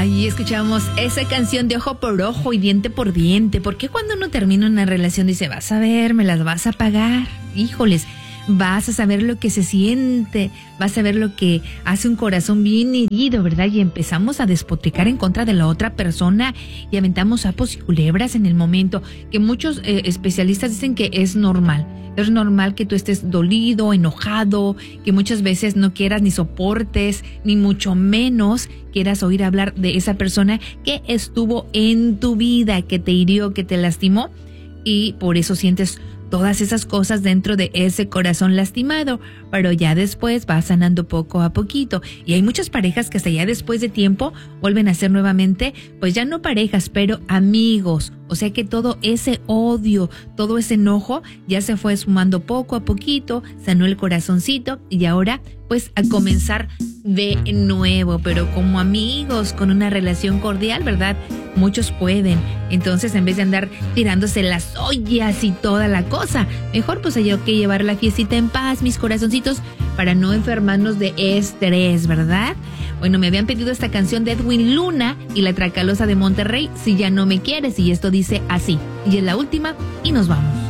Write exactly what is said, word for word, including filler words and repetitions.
Ay, escuchamos esa canción de ojo por ojo y diente por diente. ¿Por qué cuando uno termina una relación dice, vas a ver, me las vas a pagar? Híjoles, vas a saber lo que se siente, vas a ver lo que hace un corazón bien herido, ¿verdad? Y empezamos a despotricar en contra de la otra persona y aventamos sapos y culebras en el momento, que muchos eh, especialistas dicen que es normal. Es normal que tú estés dolido, enojado, que muchas veces no quieras ni soportes, ni mucho menos quieras oír hablar de esa persona que estuvo en tu vida, que te hirió, que te lastimó, y por eso sientes todas esas cosas dentro de ese corazón lastimado, pero ya después va sanando poco a poquito. Y hay muchas parejas que hasta ya después de tiempo vuelven a ser nuevamente, pues ya no parejas, pero amigos. O sea que todo ese odio, todo ese enojo ya se fue sumando poco a poquito, sanó el corazoncito y ahora pues a comenzar de nuevo, pero como amigos, con una relación cordial, ¿verdad? Muchos pueden. Entonces, en vez de andar tirándose las ollas y toda la cosa, mejor pues hay que llevar la fiestita en paz, mis corazoncitos, para no enfermarnos de estrés, ¿verdad? Bueno, me habían pedido esta canción de Edwin Luna y la Tracalosa de Monterrey, Si ya no me quieres, y esto dice así. Y es la última y nos vamos.